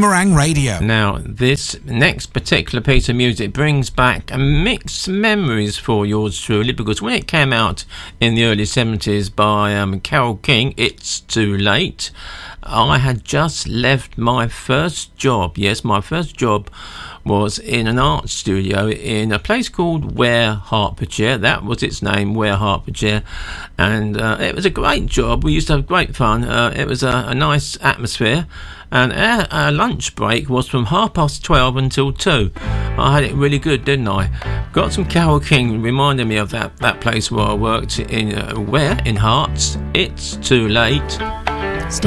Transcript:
Boomerang Radio. Now, this next particular piece of music brings back mixed memories for yours truly, because when it came out in the early 70s by Carole King, It's Too Late, I had just left my first job. Yes, my first job was in an art studio in a place called Ware, Hertfordshire. That was its name, Ware, Hertfordshire. And it was a great job. We used to have great fun. It was a nice atmosphere. And our lunch break was from 12:30 until 2. I had it really good, didn't I? Got some Carole King reminding me of that place where I worked in Ware, in Herts. It's Too Late.